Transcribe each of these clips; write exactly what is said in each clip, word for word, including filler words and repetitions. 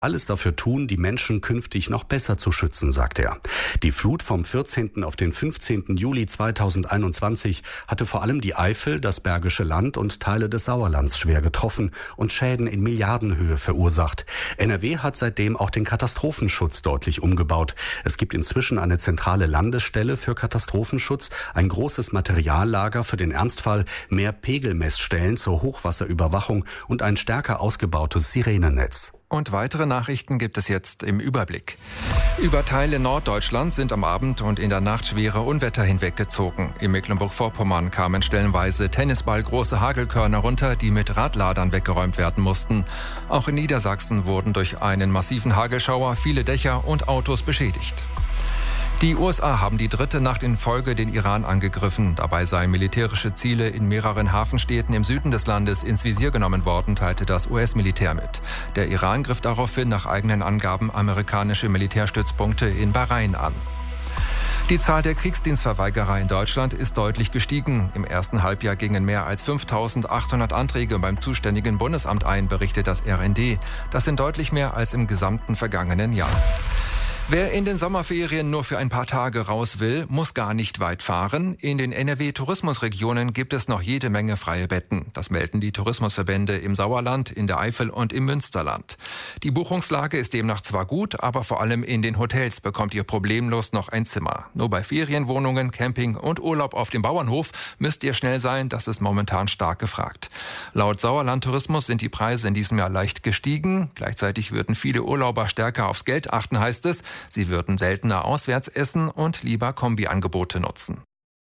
alles dafür tun, die Menschen künftig noch besser zu schützen, sagt er. Die Flut vom vierzehnten auf den fünfzehnten Juli zweitausendeinundzwanzig hatte vor allem die Eifel, das Bergische Land und Teile des Sauerlands schwer getroffen und Schäden in Milliardenhöhe verursacht. N R W hat seitdem auch den Katastrophenschutz deutlich umgebaut. Es gibt inzwischen eine zentrale Landesstelle für Katastrophenschutz, ein großes Materiallager für den Ernstfall, mehr Pegelmessstellen zur Hochwasserüberwachung und ein stärker ausgebautes Sirenennetz. Und weitere Nachrichten gibt es jetzt im Überblick. Über Teile Norddeutschlands sind am Abend und in der Nacht schwere Unwetter hinweggezogen. In Mecklenburg-Vorpommern kamen stellenweise tennisballgroße Hagelkörner runter, die mit Radladern weggeräumt werden mussten. Auch in Niedersachsen wurden durch einen massiven Hagelschauer viele Dächer und Autos beschädigt. Die U S A haben die dritte Nacht in Folge den Iran angegriffen. Dabei seien militärische Ziele in mehreren Hafenstädten im Süden des Landes ins Visier genommen worden, teilte das U S-Militär mit. Der Iran griff daraufhin nach eigenen Angaben amerikanische Militärstützpunkte in Bahrain an. Die Zahl der Kriegsdienstverweigerer in Deutschland ist deutlich gestiegen. Im ersten Halbjahr gingen mehr als fünftausendachthundert Anträge beim zuständigen Bundesamt ein, berichtet das R N D. Das sind deutlich mehr als im gesamten vergangenen Jahr. Wer in den Sommerferien nur für ein paar Tage raus will, muss gar nicht weit fahren. In den N R W-Tourismusregionen gibt es noch jede Menge freie Betten. Das melden die Tourismusverbände im Sauerland, in der Eifel und im Münsterland. Die Buchungslage ist demnach zwar gut, aber vor allem in den Hotels bekommt ihr problemlos noch ein Zimmer. Nur bei Ferienwohnungen, Camping und Urlaub auf dem Bauernhof müsst ihr schnell sein, das ist momentan stark gefragt. Laut Sauerland Tourismus sind die Preise in diesem Jahr leicht gestiegen. Gleichzeitig würden viele Urlauber stärker aufs Geld achten, heißt es. Sie würden seltener auswärts essen und lieber Kombiangebote nutzen.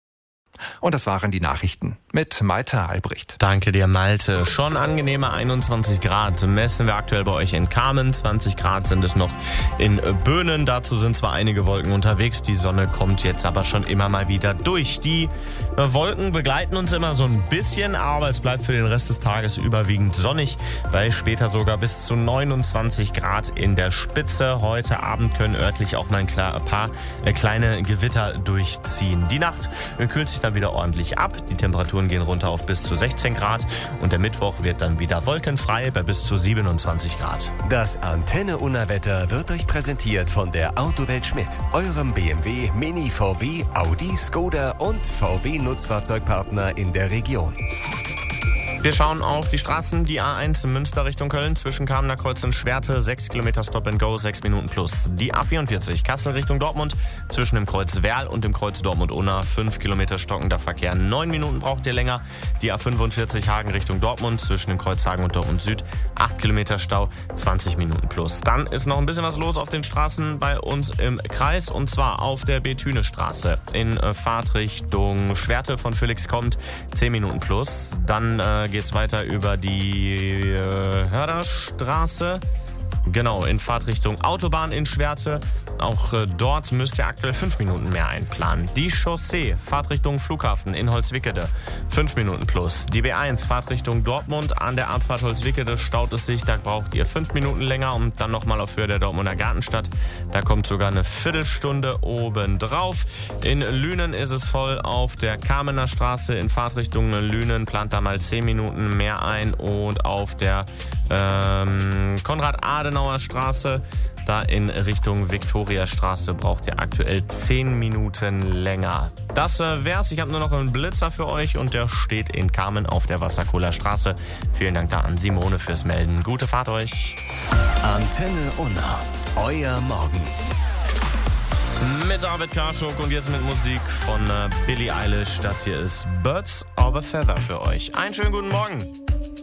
Und das waren die Nachrichten mit Malte Albrecht. Danke dir, Malte. Schon angenehme einundzwanzig Grad messen wir aktuell bei euch in Kamen. zwanzig Grad sind es noch in Böhnen. Dazu sind zwar einige Wolken unterwegs. Die Sonne kommt jetzt aber schon immer mal wieder durch. Die Wolken begleiten uns immer so ein bisschen, aber es bleibt für den Rest des Tages überwiegend sonnig. Bei später sogar bis zu neunundzwanzig Grad in der Spitze. Heute Abend können örtlich auch mal ein paar kleine Gewitter durchziehen. Die Nacht kühlt sich dann wieder ordentlich ab. Die Temperaturen gehen runter auf bis zu sechzehn Grad und der Mittwoch wird dann wieder wolkenfrei bei bis zu siebenundzwanzig Grad. Das Antenne Unna-Wetter wird euch präsentiert von der Autowelt Schmidt, eurem B M W, Mini, V W, Audi, Skoda und V W-Nutzfahrzeugpartner in der Region. Wir schauen auf die Straßen, die A eins in Münster Richtung Köln, zwischen Kamener Kreuz und Schwerte, sechs Kilometer Stop and Go, sechs Minuten plus. Die A vierundvierzig Kassel Richtung Dortmund, zwischen dem Kreuz Werl und dem Kreuz Dortmund-Unna, fünf Kilometer stockender Verkehr, neun Minuten braucht ihr länger. Die A fünfundvierzig Hagen Richtung Dortmund, zwischen dem Kreuz Hagen und Dortmund Süd, acht Kilometer Stau, zwanzig Minuten plus. Dann ist noch ein bisschen was los auf den Straßen bei uns im Kreis, und zwar auf der Bethüne-Straße in Fahrtrichtung Schwerte von Felix kommt, zehn Minuten plus. Dann äh, geht's weiter über die äh, Hörderstraße. Genau, in Fahrtrichtung Autobahn in Schwerte. Auch äh, dort müsst ihr aktuell fünf Minuten mehr einplanen. Die Chaussee, Fahrtrichtung Flughafen in Holzwickede, fünf Minuten plus. Die B eins, Fahrtrichtung Dortmund, an der Abfahrt Holzwickede staut es sich. Da braucht ihr fünf Minuten länger. Und dann nochmal auf Höhe der Dortmunder Gartenstadt. Da kommt sogar eine Viertelstunde obendrauf. In Lünen ist es voll auf der Kamener Straße. In Fahrtrichtung Lünen plant da mal zehn Minuten mehr ein. Und auf der ähm, Konrad-Adenauer Straße, da in Richtung Viktoriastraße, braucht ihr aktuell zehn Minuten länger. Das äh, wär's. Ich habe nur noch einen Blitzer für euch und der steht in Kamen auf der Wasserkohler Straße. Vielen Dank da an Simone fürs Melden. Gute Fahrt euch. Antenne Unna, euer Morgen. Mit David Karschuk und jetzt mit Musik von äh, Billie Eilish. Das hier ist Birds of a Feather für euch. Einen schönen guten Morgen.